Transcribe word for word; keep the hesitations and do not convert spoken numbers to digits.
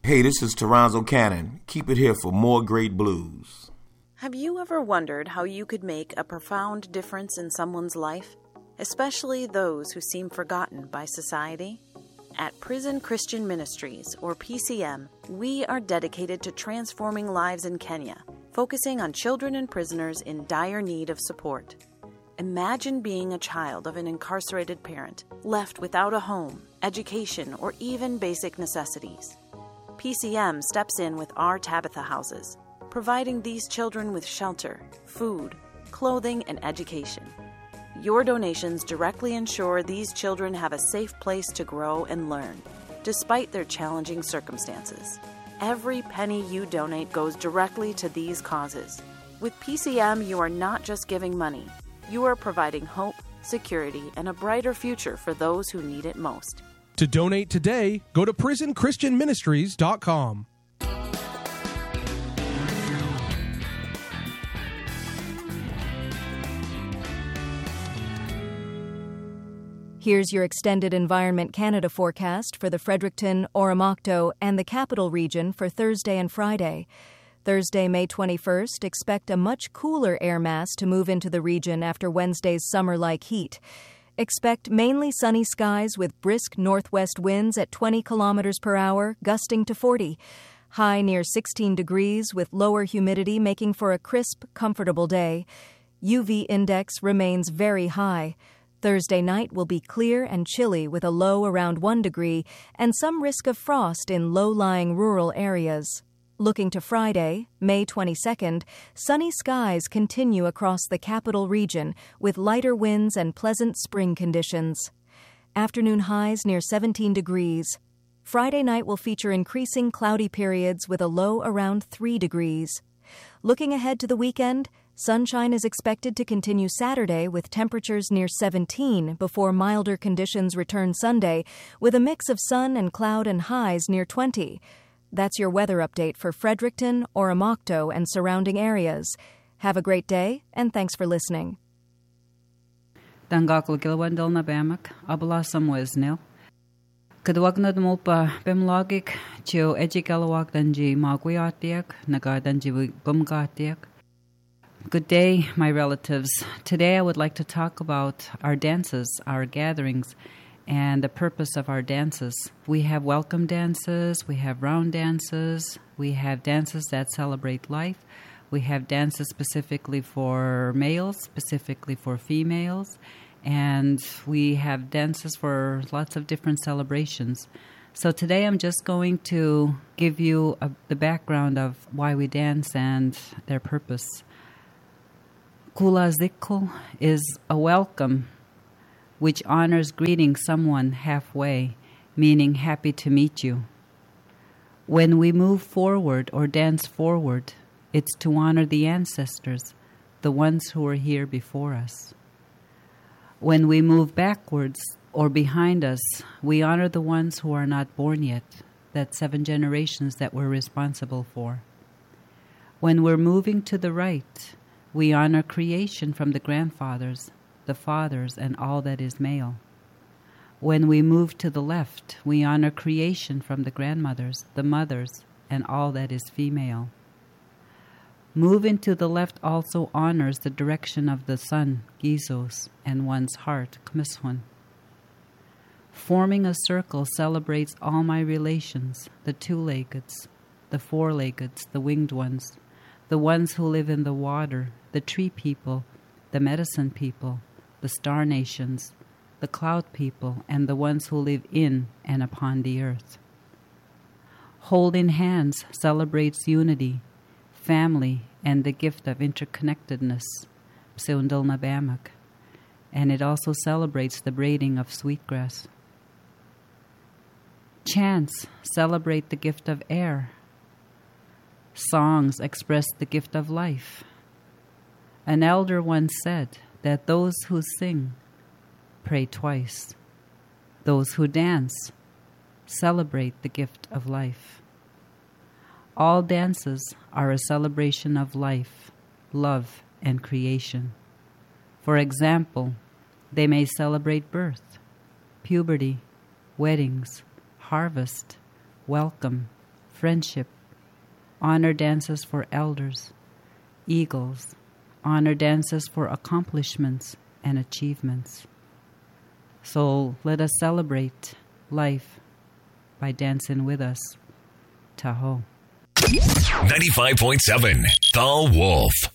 Hey, this is Toronzo Cannon. Keep it here for more great blues. Have you ever wondered how you could make a profound difference in someone's life, especially those who seem forgotten by society? At Prison Christian Ministries, or P C M, we are dedicated to transforming lives in Kenya, focusing on children and prisoners in dire need of support. Imagine being a child of an incarcerated parent, left without a home, education, or even basic necessities. P C M steps in with our Tabitha houses, providing these children with shelter, food, clothing, and education. Your donations directly ensure these children have a safe place to grow and learn, despite their challenging circumstances. Every penny you donate goes directly to these causes. With P C M, you are not just giving money. You are providing hope, security, and a brighter future for those who need it most. To donate today, go to prison christian ministries dot com. Here's your extended Environment Canada forecast for the Fredericton, Oromocto, and the Capital Region for Thursday and Friday. Thursday, May twenty-first, expect a much cooler air mass to move into the region after Wednesday's summer-like heat. Expect mainly sunny skies with brisk northwest winds at twenty kilometers per hour, gusting to forty. High near sixteen degrees with lower humidity making for a crisp, comfortable day. U V index remains very high. Thursday night will be clear and chilly with a low around one degree and some risk of frost in low-lying rural areas. Looking to Friday, May twenty-second, sunny skies continue across the Capital Region with lighter winds and pleasant spring conditions. Afternoon highs near seventeen degrees. Friday night will feature increasing cloudy periods with a low around three degrees. Looking ahead to the weekend, sunshine is expected to continue Saturday with temperatures near seventeen before milder conditions return Sunday with a mix of sun and cloud and highs near twenty. That's your weather update for Fredericton, Oromocto, and surrounding areas. Have a great day, and thanks for listening. Dangakl gilwandil na bamak, abla samweznil. Kadwagnad mulpa bimlogik, chio ejigalawak danji magwiatiak, naga danji bumgatiak. Good day, my relatives. Today I would like to talk about our dances, our gatherings, and the purpose of our dances. We have welcome dances, we have round dances, we have dances that celebrate life, we have dances specifically for males, specifically for females, and we have dances for lots of different celebrations. So today I'm just going to give you a, the background of why we dance and their purpose. Kula zikko is a welcome which honors greeting someone halfway, meaning happy to meet you. When we move forward or dance forward, it's to honor the ancestors, the ones who were here before us. When we move backwards or behind us, we honor the ones who are not born yet, that seven generations that we're responsible for. When we're moving to the right, we honor creation from the grandfathers, the fathers, and all that is male. When we move to the left, we honor creation from the grandmothers, the mothers, and all that is female. Moving to the left also honors the direction of the sun, Gizos, and one's heart, Kmiswan. Forming a circle celebrates all my relations, the two-leggeds, the four-leggeds, the winged ones, the ones who live in the water, the tree people, the medicine people, the star nations, the cloud people, and the ones who live in and upon the earth. Holding hands celebrates unity, family, and the gift of interconnectedness, Pseundilna Bamak, and it also celebrates the braiding of sweetgrass. Chants celebrate the gift of air. Songs express the gift of life. An elder once said that those who sing pray twice. Those who dance celebrate the gift of life. All dances are a celebration of life, love, and creation. For example, they may celebrate birth, puberty, weddings, harvest, welcome, friendship, honor dances for elders, eagles, honor dances for accomplishments and achievements. So let us celebrate life by dancing with us. Tahoe. ninety-five point seven The Wolf.